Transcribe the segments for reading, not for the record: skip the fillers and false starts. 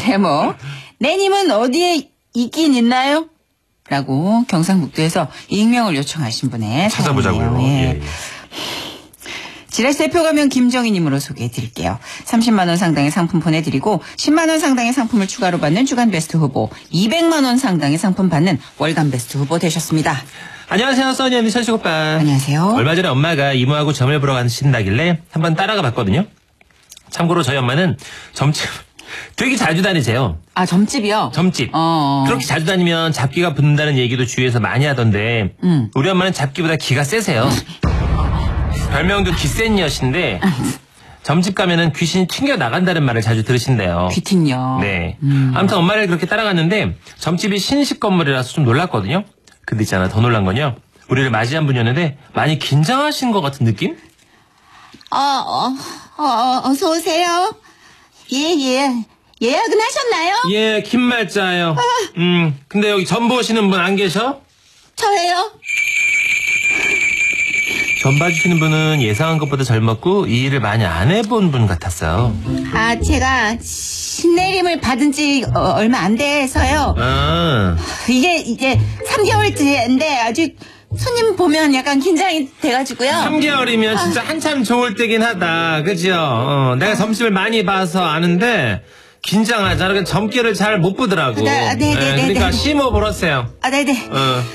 제목, 내님은 어디에 있긴 있나요? 라고 경상북도에서 익명을 요청하신 분의 찾아보자고요. 사연이에요. 예. 예. 지라시 대표 가면 김정희님으로 소개해드릴게요. 30만 원 상당의 상품 보내드리고 10만 원 상당의 상품을 추가로 받는 주간 베스트 후보, 200만 원 상당의 상품 받는 월간 베스트 후보 되셨습니다. 안녕하세요, 써니 언니, 천식 오빠. 안녕하세요. 얼마 전에 엄마가 이모하고 점을 보러 가신다길래 한번 따라가 봤거든요. 참고로 저희 엄마는 점집 되게 자주 다니세요. 아, 점집이요? 점집. 어. 그렇게 자주 다니면 잡기가 붙는다는 얘기도 주위에서 많이 하던데 우리 엄마는 잡기보다 기가 세세요. 별명도 기센이엇인데 점집 가면은 귀신이 튕겨 나간다는 말을 자주 들으신대요. 귀팅요. 네. 아무튼 엄마를 그렇게 따라갔는데 점집이 신식 건물이라서 좀 놀랐거든요. 근데 있잖아, 더 놀란 건요, 우리를 맞이한 분이었는데 많이 긴장하신 것 같은 느낌? 어서 오세요. 예. 예약은 하셨나요? 예, 김말자요. 근데 여기 점 보시는 분 안 계셔? 저예요. 점 봐주시는 분은 예상한 것보다 젊었고 이 일을 많이 안 해본 분 같았어요. 아, 제가 신내림을 받은 지 얼마 안 돼서요. 아, 이게 이제 3개월째인데 아직 손님 보면 약간 긴장이 돼가지고요. 3개월이면 진짜 한참 좋을 때긴 하다. 그죠? 내가 점심을 많이 봐서 아는데 긴장하잖아. 그러니까 점괘를 잘 못 보더라고. 네. 그러니까 심호 보러세요. 아, 네네.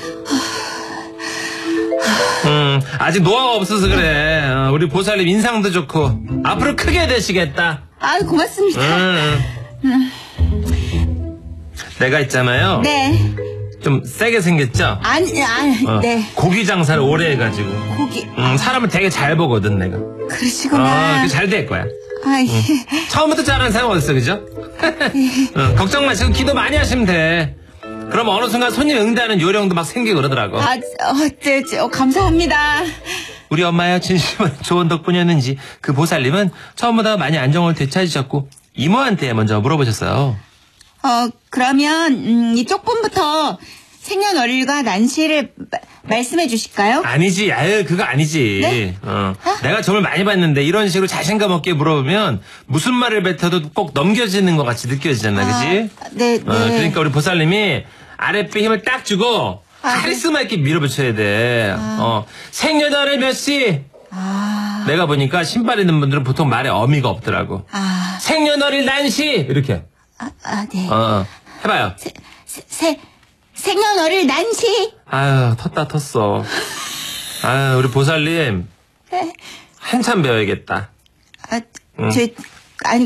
아직 노하우가 없어서 그래. 우리 보살님 인상도 좋고 앞으로 크게 되시겠다. 아, 고맙습니다. 내가 있잖아요. 네. 좀 세게 생겼죠? 네. 고기 장사를 오래 해가지고. 고기. 사람을 되게 잘 보거든, 내가. 그러시구나. 잘 될 거야. 예. 처음부터 잘하는 사람 어딨어, 그죠? 걱정 마시고 기도 많이 하시면 돼. 그럼 어느 순간 손님 응대하는 요령도 막 생기고 그러더라고. 감사합니다. 우리 엄마의 진심은 좋은 덕분이었는지 그 보살님은 처음보다 많이 안정을 되찾으셨고 이모한테 먼저 물어보셨어요. 그러면 이쪽 분부터 생년월일과 난시를 말씀해 주실까요? 아니지, 그거 아니지. 네? 내가 점을 많이 봤는데 이런 식으로 자신감 없게 물어보면 무슨 말을 뱉어도 꼭 넘겨지는 것 같이 느껴지잖아, 그지? 네. 그러니까 우리 보살님이 아랫배 힘을 딱 주고 카리스마 있게 밀어붙여야 돼. 생년월일 몇 시? 내가 보니까 신발 있는 분들은 보통 말에 어미가 없더라고. 생년월일 난시 이렇게. 네. 해봐요. 생년월일 난시. 아유, 텄다 텄어. 아유, 우리 보살님 한참 배워야겠다.